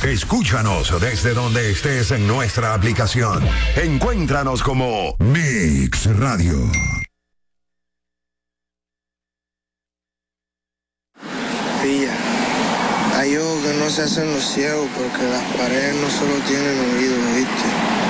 Escúchanos desde donde estés en nuestra aplicación. Encuéntranos como Mix Radio. Pilla, hay ojos que no se hacen los ciegos porque las paredes no solo tienen oídos, ¿viste?